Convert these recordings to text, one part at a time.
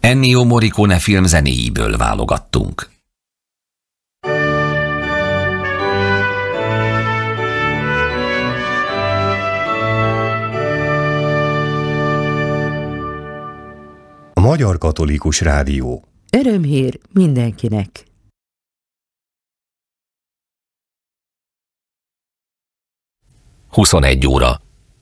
Ennio Morricone film zenéiből válogattunk. A Magyar Katolikus Rádió. Örömhír mindenkinek! óra.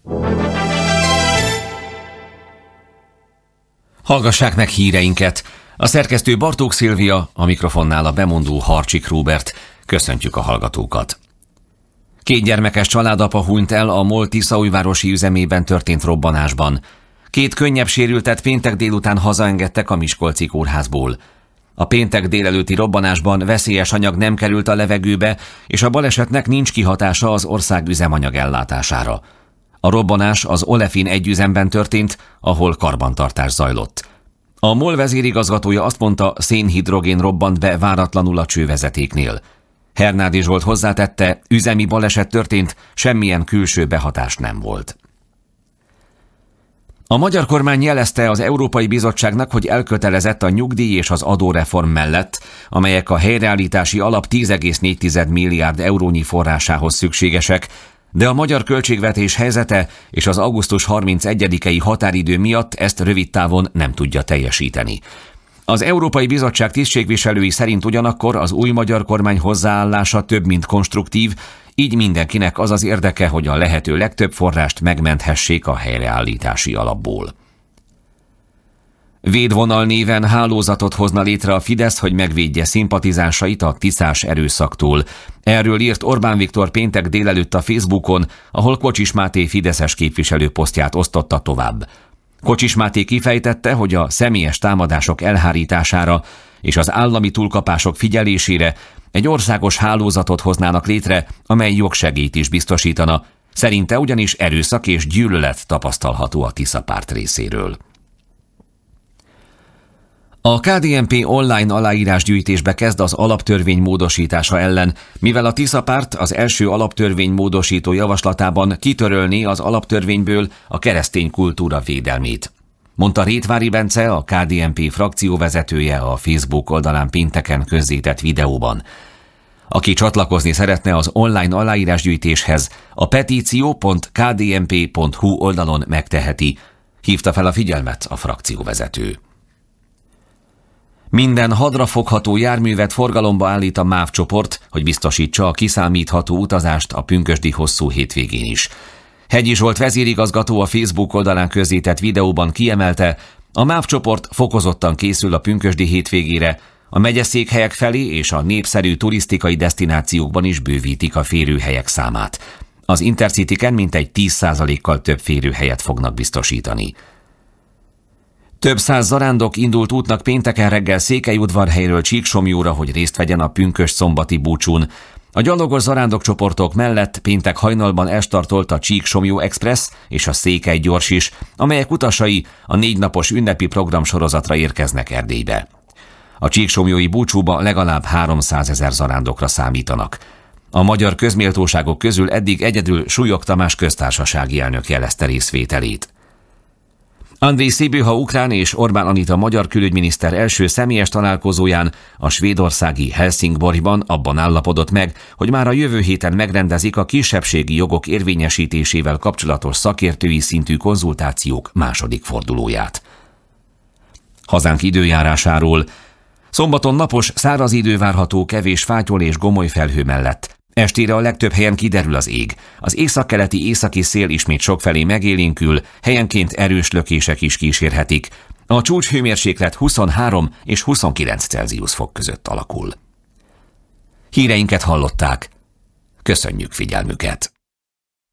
Hallgassák meg híreinket! A szerkesztő Bartók Szilvia, a mikrofonnál a bemondó Harcsik Róbert. Köszöntjük a hallgatókat! 2 gyermekes családapa hunyt el a MOL tiszaújvárosi üzemében történt robbanásban. 2 könnyebb sérültet péntek délután hazaengedtek a Miskolci kórházból. A péntek délelőtti robbanásban veszélyes anyag nem került a levegőbe, és a balesetnek nincs kihatása az ország üzemanyag ellátására. A robbanás az Olefin egy üzemben történt, ahol karbantartás zajlott. A MOL vezérigazgatója azt mondta, szénhidrogén robbant be váratlanul a csővezetéknél. Hernádi Zsolt hozzátette, üzemi baleset történt, semmilyen külső behatás nem volt. A magyar kormány jelezte az Európai Bizottságnak, hogy elkötelezett a nyugdíj és az adóreform mellett, amelyek a helyreállítási alap 10,4 milliárd eurónyi forrásához szükségesek, de a magyar költségvetés helyzete és az augusztus 31-i határidő miatt ezt rövid távon nem tudja teljesíteni. Az Európai Bizottság tisztségviselői szerint ugyanakkor az új magyar kormány hozzáállása több mint konstruktív, így mindenkinek az az érdeke, hogy a lehető legtöbb forrást megmenthessék a helyreállítási alapból. Védvonal néven hálózatot hozna létre a Fidesz, hogy megvédje szimpatizánsait a tiszás erőszaktól. Erről írt Orbán Viktor péntek délelőtt a Facebookon, ahol Kocsis Máté fideszes képviselő posztját osztotta tovább. Kocsis Máté kifejtette, hogy a személyes támadások elhárítására és az állami túlkapások figyelésére egy országos hálózatot hoznának létre, amely jogsegélyt is biztosítana. Szerinte ugyanis erőszak és gyűlölet tapasztalható a Tisza párt részéről. A KDNP online aláírásgyűjtésbe kezd az alaptörvény módosítása ellen, mivel a Tisza párt az első alaptörvény módosító javaslatában kitörölné az alaptörvényből a keresztény kultúra védelmét. Mondta Rétvári Bence, a KDNP frakcióvezetője a Facebook oldalán pénteken közzétett videóban. Aki csatlakozni szeretne az online aláírásgyűjtéshez, a petíció.kdnp.hu oldalon megteheti, hívta fel a figyelmet a frakcióvezető. Minden hadrafogható járművet forgalomba állít a MÁV csoport, hogy biztosítsa a kiszámítható utazást a pünkösdi hosszú hétvégén is. Hegyi Zsolt vezérigazgató a Facebook oldalán közzétett videóban kiemelte, a MÁV csoport fokozottan készül a pünkösdi hétvégére, a megyeszékhelyek felé és a népszerű turisztikai desztinációkban is bővítik a férőhelyek számát. Az Intercityken mintegy 10%-kal több férőhelyet fognak biztosítani. Több száz zarándok indult útnak pénteken reggel Székelyudvarhelyről Csíksomlyóra, hogy részt vegyen a pünkösd-szombati búcsún. A gyalogos zarándokcsoportok mellett péntek hajnalban elstartolt a Csíksomlyó Express és a Székely Gyors is, amelyek utasai a 4 napos ünnepi programsorozatra érkeznek Erdélybe. A csíksomlyói búcsúba legalább 300 000 zarándokra számítanak. A magyar közméltóságok közül eddig egyedül Súlyog Tamás köztársasági elnök jelezte részvételét. Andrej Szibőha ukrán és Orbán Anita magyar külügyminiszter első személyes találkozóján a svédországi Helsingborgban abban állapodott meg, hogy már a jövő héten megrendezik a kisebbségi jogok érvényesítésével kapcsolatos szakértői szintű konzultációk második fordulóját. Hazánk időjárásáról. Szombaton napos, száraz idő várható kevés fátyol és gomoly felhő mellett. Estére a legtöbb helyen kiderül az ég. Az északkeleti északi szél ismét sokfelé megélénkül, helyenként erős lökések is kísérhetik. A csúcshőmérséklet 23 és 29 Celsius fok között alakul. Híreinket hallották. Köszönjük figyelmüket!